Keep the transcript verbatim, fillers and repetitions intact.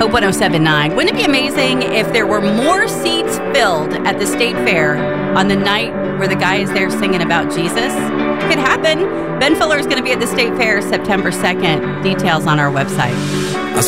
Hope one oh seven point nine. Wouldn't it be amazing if there were more seats filled at the state fair on the night where the guy is there singing about Jesus? It could happen. Ben Fuller is going to be at the state fair September second. Details on our website.